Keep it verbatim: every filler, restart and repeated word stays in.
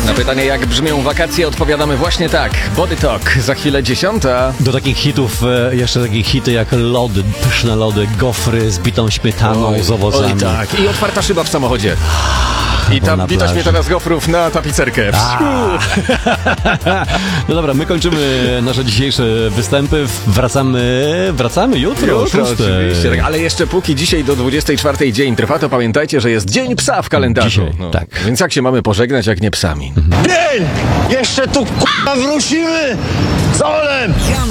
Na pytanie, jak brzmią wakacje, odpowiadamy właśnie tak. Body Talk, za chwilę dziesiąta. Do takich hitów, e, jeszcze takie hity jak lody, pyszne lody, gofry z bitą śmietaną, Oj, z owocami. Oj, tak. I otwarta szyba w samochodzie. I ta na bita plaży. śmietana z gofrów na tapicerkę. No dobra, my kończymy nasze dzisiejsze występy. Wracamy, wracamy jutro. Jutro, o szóstej. oczywiście. Tak. Ale jeszcze póki dzisiaj do dwudziestej czwartej dzień trwa, to pamiętajcie, że jest Dzień Psa w kalendarzu. Dzisiaj, tak. Więc jak się mamy pożegnać, jak nie psami? Dzień! Jeszcze tu k***a wrócimy! Z Olem!